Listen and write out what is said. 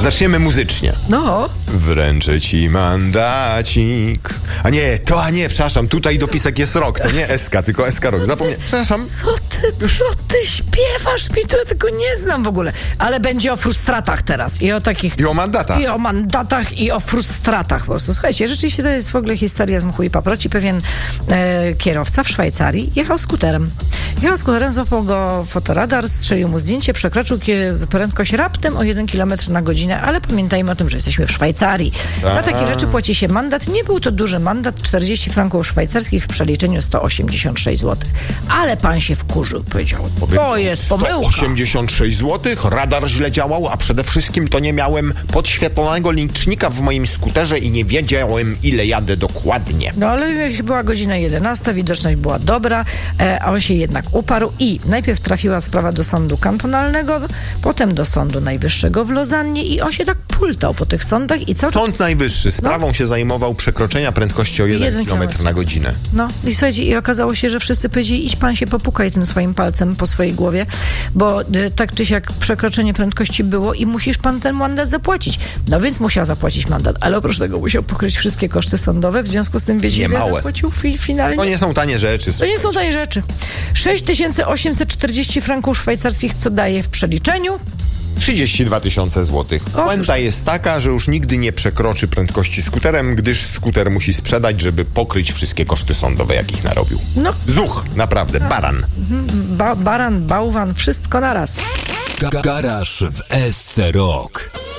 Zaczniemy muzycznie. No. Wręczę ci mandacik. A nie, przepraszam, tutaj dopisek jest rock. To nie SK, tylko SK rock. Zapomniałem, przepraszam. Co ty śpiewasz mi? To ja tego nie znam w ogóle. Ale będzie o frustratach teraz. I o takich... I o mandatach. I o mandatach, i o frustratach po prostu. Słuchajcie, rzeczywiście to jest w ogóle historia z mchu i paproci. Pewien kierowca w Szwajcarii jechał skuterem. Złapał go fotoradar, strzelił mu zdjęcie, przekroczył prędkość raptem o 1 km na godzinę, ale pamiętajmy o tym, że jesteśmy w Szwajcarii. Za takie rzeczy płaci się mandat. Nie był to duży mandat, 40 franków szwajcarskich, w przeliczeniu 186 zł. Ale pan się wkurzył, powiedział, to jest pomyłka. 186 zł, radar źle działał, a przede wszystkim to nie miałem podświetlonego licznika w moim skuterze i nie wiedziałem, ile jadę dokładnie. No ale jak była godzina 11, widoczność była dobra, a on się jednak uparł i najpierw trafiła sprawa do sądu kantonalnego, potem do Sądu Najwyższego w Lozannie i on się tak pultał po tych sądach i co? Sąd Najwyższy sprawą się zajmował przekroczenia prędkości o 1 km na godzinę. No i słuchajcie, i okazało się, że wszyscy powiedzieli, idź pan się popukaj tym swoim palcem po swojej głowie, bo tak czy siak przekroczenie prędkości było i musisz pan ten mandat zapłacić. No więc musiał zapłacić mandat, ale oprócz tego musiał pokryć wszystkie koszty sądowe, w związku z tym wiecie, ile zapłacił finalnie? To nie są tanie rzeczy. To nie są tanie rzeczy. 6840 franków szwajcarskich, co daje w przeliczeniu 32 000 złotych. Puenta jest taka, że już nigdy nie przekroczy prędkości skuterem, gdyż skuter musi sprzedać, żeby pokryć wszystkie koszty sądowe, jakich narobił. No. Zuch, naprawdę, baran. Baran, bałwan, wszystko naraz. Garaż w SC Rock.